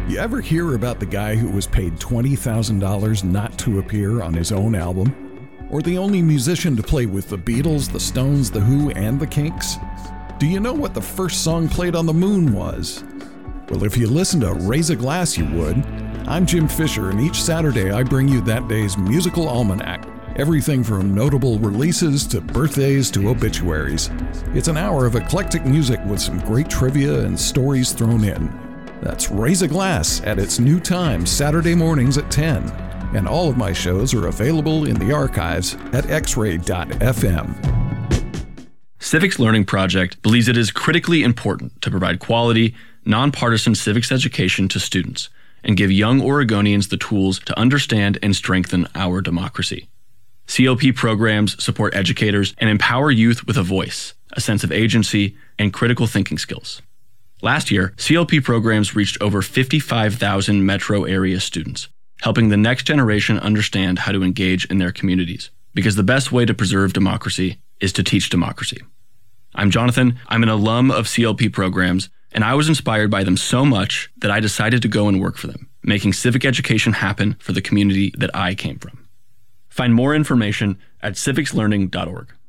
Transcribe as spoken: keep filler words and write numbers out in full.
You ever hear about the guy who was paid twenty thousand dollars not to appear on his own album? Or the only musician to play with the Beatles, the Stones, the Who, and the Kinks? Do you know what the first song played on the moon was? Well, if you listen to Raise a Glass, you would. I'm Jim Fisher, and each Saturday I bring you that day's musical almanac. Everything from notable releases to birthdays to obituaries. It's an hour of eclectic music with some great trivia and stories thrown in. That's Raise a Glass at its new time, Saturday mornings at ten. And all of my shows are available in the archives at x ray dot f m. Civics Learning Project believes it is critically important to provide quality, nonpartisan civics education to students and give young Oregonians the tools to understand and strengthen our democracy. C L P programs support educators and empower youth with a voice, a sense of agency, and critical thinking skills. Last year, C L P programs reached over fifty-five thousand metro area students, helping the next generation understand how to engage in their communities, because the best way to preserve democracy is to teach democracy. I'm Jonathan. I'm an alum of C L P programs, and I was inspired by them so much that I decided to go and work for them, making civic education happen for the community that I came from. Find more information at civics learning dot org.